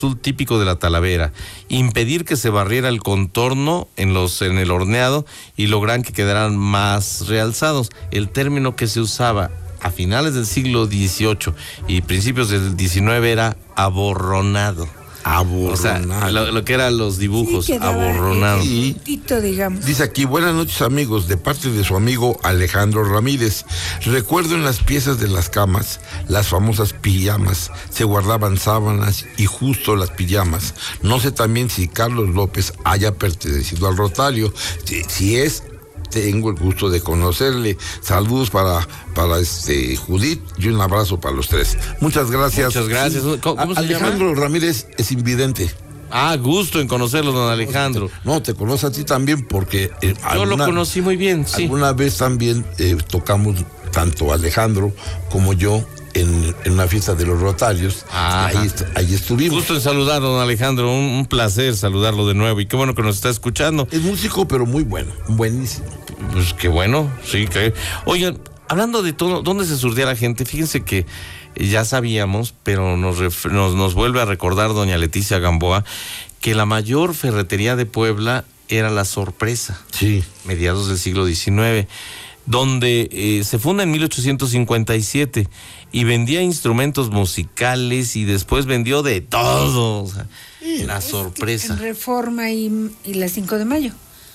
azul típico de la Talavera, impedir que se barriera el contorno en el horneado y lograr que quedaran más realzados. El término que se usaba a finales del siglo XVIII y principios del XIX era aborronado. Aborronado. O sea, lo que eran los dibujos, sí, aborronado. Digamos. Dice aquí, buenas noches amigos, de parte de su amigo Alejandro Ramírez. Recuerdo en las piezas de las camas, las famosas pijamas, se guardaban sábanas y justo las pijamas. No sé también si Carlos López haya pertenecido al Rotario. Si es, tengo el gusto de conocerle. Saludos para Judith y un abrazo para los tres. Muchas gracias. Muchas gracias. ¿Cómo se Alejandro llama? Ramírez es invidente. Gusto en conocerlo, don Alejandro. No, te conoce a ti también porque... Yo lo conocí muy bien, sí. Alguna vez también tocamos, tanto Alejandro como yo, en una fiesta de los Rotarios. Ahí estuvimos. Gusto en saludarlo, don Alejandro. Un placer saludarlo de nuevo. Y qué bueno que nos está escuchando. Es músico, pero muy bueno. Buenísimo. Pues qué bueno, sí. Oigan, hablando de todo, ¿dónde se surtía la gente? Fíjense que ya sabíamos, pero nos vuelve a recordar doña Leticia Gamboa que la mayor ferretería de Puebla era La Sorpresa. Sí. Mediados del siglo XIX, donde se funda en 1857 y vendía instrumentos musicales y después vendió de todo. O sea, La Sorpresa. En Reforma y la 5 de Mayo.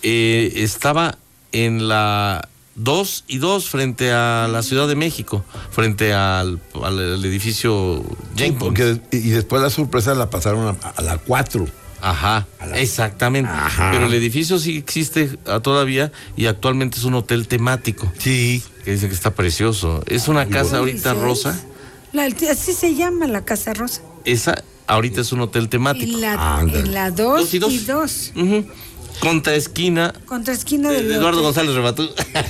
Estaba en la 2 y 2 frente a la Ciudad de México, frente al edificio Jenkins. Y después La Sorpresa la pasaron a la 4. Ajá, exactamente. Ajá. Pero el edificio sí existe todavía y actualmente es un hotel temático. Sí. Que dicen que está precioso. Es una casa ahorita rosa. Así se llama la Casa Rosa. Esa ahorita es un hotel temático. En la 2 y 2. Uh-huh. Contra esquina del Eduardo hotel. González Rebatú.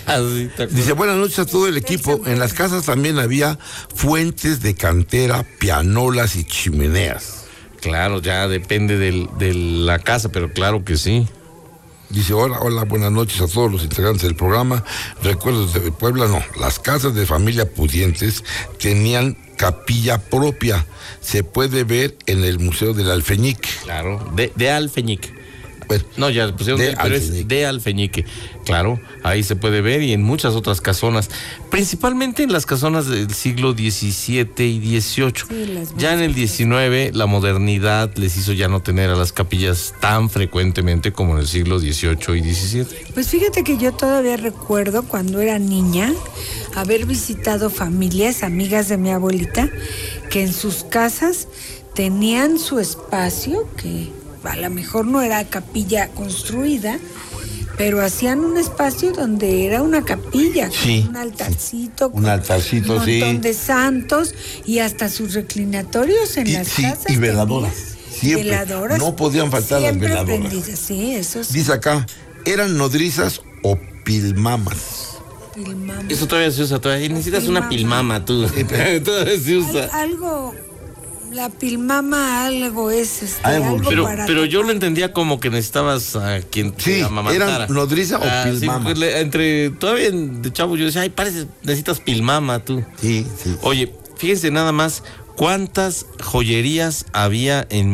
Dice, buenas noches a todo el equipo. En las casas también había fuentes de cantera, pianolas y chimeneas. Claro, ya depende de la casa, pero claro que sí. Dice, hola, buenas noches a todos los integrantes del programa. Recuerdos de Puebla, no. Las casas de familia pudientes tenían capilla propia. Se puede ver en el Museo del Alfeñique. Claro, de Alfeñique. Bueno, No, ya pusieron pero es de Alfeñique. Claro, ahí se puede ver y en muchas otras casonas, principalmente en las casonas del siglo XVII y XVIII. Sí, ya en el XIX la modernidad les hizo ya no tener a las capillas tan frecuentemente como en el siglo XVIII y XVII. Pues fíjate que yo todavía recuerdo cuando era niña haber visitado familias, amigas de mi abuelita, que en sus casas tenían su espacio, que a lo mejor no era capilla construida, pero hacían un espacio donde era una capilla, sí, con un altarcito, un montón de santos y hasta sus reclinatorios en las casas. Y veladoras. Siempre. Veladoras. No podían faltar las veladoras. Prendidas. Sí, eso sí. Dice acá, ¿eran nodrizas o pilmamas? Pilmama. Eso todavía se usa, todavía necesitas una pilmama tú. Todavía se usa. Algo, la pilmama algo es Algo pero yo lo entendía como que necesitabas a quien te amamantara. ¿Eran nodriza o pilmama? Sí, todavía de chavo yo decía, necesitas pilmama tú. Sí. Oye, fíjense nada más cuántas joyerías había en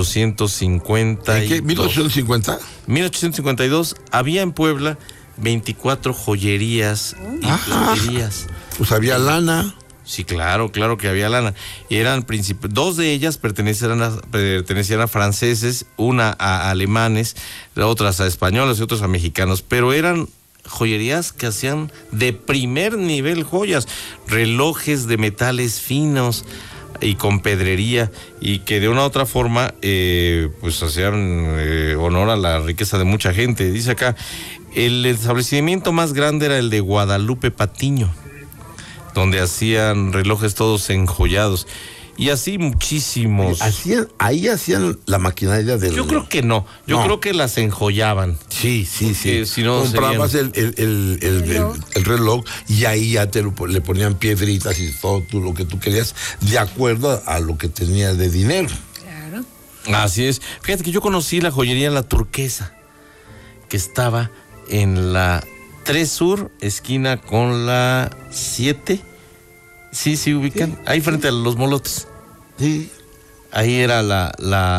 1850. ¿En qué? ¿1850? 1852 había en Puebla 24 joyerías y platerías. Pues había lana. Sí, claro que había lana. Eran dos de ellas pertenecían a franceses, una a alemanes, otras a españoles y otras a mexicanos, pero eran joyerías que hacían de primer nivel joyas, relojes de metales finos y con pedrería, y que de una u otra forma pues hacían honor a la riqueza de mucha gente. Dice acá, el establecimiento más grande era el de Guadalupe Patiño, donde hacían relojes todos enjollados. Y así muchísimos. Ahí hacían la maquinaria del... Yo creo que no. Yo creo que las enjollaban. Sí. Si no, comprabas el reloj y ahí ya le ponían piedritas y todo lo que tú querías, de acuerdo a lo que tenías de dinero. Claro. Así es. Fíjate que yo conocí la joyería La Turquesa, que estaba en la 3 Sur, esquina con la 7. Sí, ubican. Sí, ahí frente a los molotes. Sí. Ahí era la